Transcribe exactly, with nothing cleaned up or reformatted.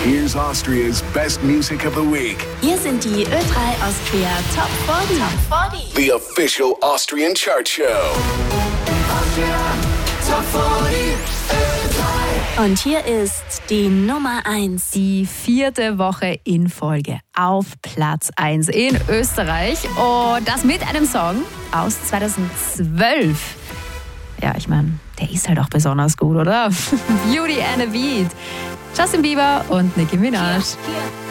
Here's Austria's best music of the week. Hier sind die Ö drei Austria Top vierzig. Top vierzig. The official Austrian chart show. Austria Top vierzig. Ö drei. Und hier ist die Nummer eins. Die vierte Woche in Folge auf Platz eins in Österreich. Und das mit einem Song aus zweitausendzwölf. Ja, ich meine, der ist halt auch besonders gut, oder? Beauty and a Beat. Justin Bieber und Nicki Minaj. Hier, hier.